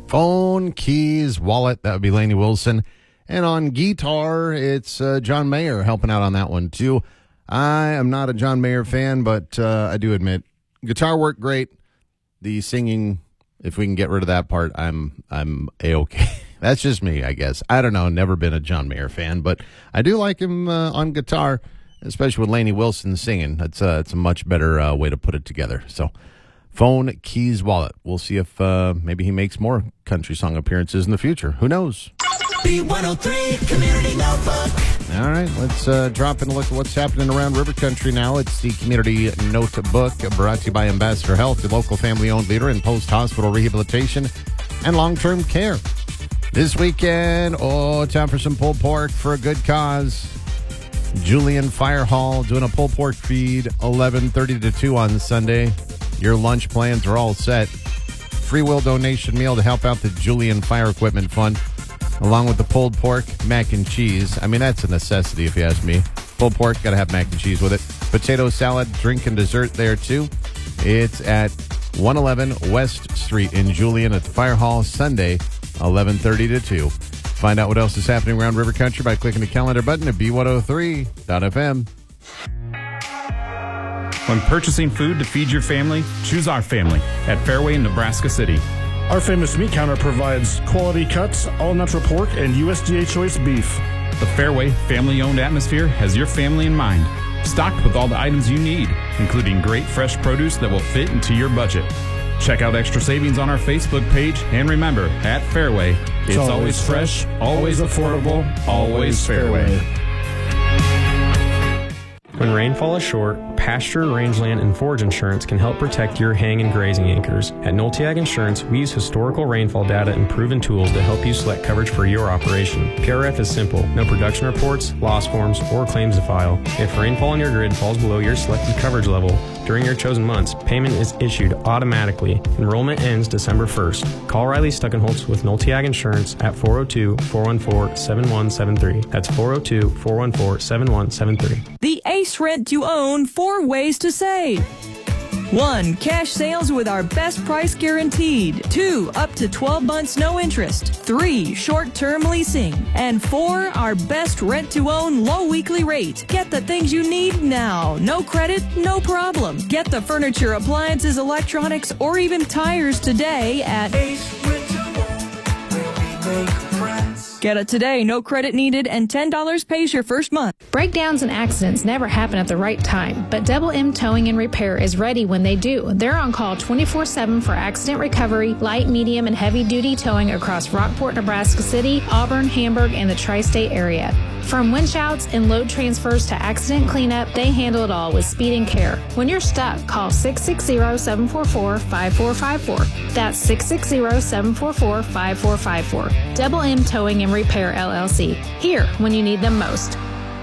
Phone, keys, wallet, that would be Lainey Wilson. And on guitar, it's John Mayer helping out on that one, too. I am not a John Mayer fan, but I do admit, guitar work great. The singing, if we can get rid of that part, I'm A-okay. That's just me, I guess. I don't know. Never been a John Mayer fan, but I do like him on guitar, especially with Lainey Wilson singing. It's a much better way to put it together. So, phone, keys, wallet. We'll see if maybe he makes more country song appearances in the future. Who knows? B103 Community Notebook. All right, let's drop in a look at what's happening around River Country now. It's the Community Notebook brought to you by Ambassador Health, the local family-owned leader in post-hospital rehabilitation and long-term care. This weekend, time for some pulled pork for a good cause. Julian Fire Hall doing a pulled pork feed 11:30 to 2 on Sunday. Your lunch plans are all set. Free will donation meal to help out the Julian Fire Equipment Fund, along with the pulled pork, mac and cheese. I mean, that's a necessity if you ask me. Pulled pork, got to have mac and cheese with it. Potato salad, drink, and dessert there, too. It's at 111 West Street in Julian at the Fire Hall, Sunday, 11:30 to 2. Find out what else is happening around River Country by clicking the calendar button at B103.fm. When purchasing food to feed your family, choose our family at Fairway in Nebraska City. Our famous meat counter provides quality cuts, all-natural pork, and USDA choice beef. The Fairway family-owned atmosphere has your family in mind. Stocked with all the items you need, including great fresh produce that will fit into your budget. Check out extra savings on our Facebook page, and remember, at Fairway, it's always fresh, always affordable, always Fairway. When rainfall is short, pasture, rangeland, and forage insurance can help protect your hang and grazing acres. At Nolteag Insurance, we use historical rainfall data and proven tools to help you select coverage for your operation. PRF is simple. No production reports, loss forms, or claims to file. If rainfall on your grid falls below your selected coverage level during your chosen months, payment is issued automatically. Enrollment ends December 1st. Call Riley Stuckenholtz with Nolteag Insurance at 402-414-7173. That's 402-414-7173. The Ace Rent to Own 4 ways to save. 1. Cash sales with our best price guaranteed. 2. Up to 12 months no interest. 3. Short-term leasing. And 4. Our best rent-to-own low weekly rate. Get the things you need now. No credit, no problem. Get the furniture, appliances, electronics, or even tires today at Ace Rent to Own, where we make friends. Get it today, no credit needed, and $10 pays your first month. Breakdowns and accidents never happen at the right time, but Double M Towing and Repair is ready when they do. They're on call 24/7 for accident recovery, light, medium, and heavy-duty towing across Rockport, Nebraska City, Auburn, Hamburg, and the tri-state area. From winch outs and load transfers to accident cleanup, they handle it all with speed and care. When you're stuck, call 660-744-5454. That's 660-744-5454. Double M Towing and Repair, LLC. Here when you need them most.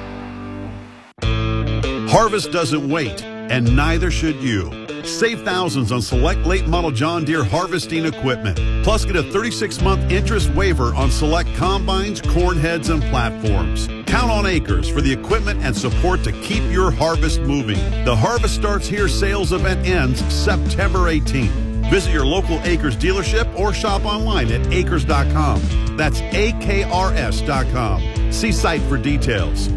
Harvest doesn't wait, and neither should you. Save thousands on select late model John Deere harvesting equipment. Plus, get a 36-month interest waiver on select combines, corn heads, and platforms. Count on Acres for the equipment and support to keep your harvest moving. The Harvest Starts Here sales event ends September 18th. Visit your local Acres dealership or shop online at acres.com. That's AKRS.com. See site for details.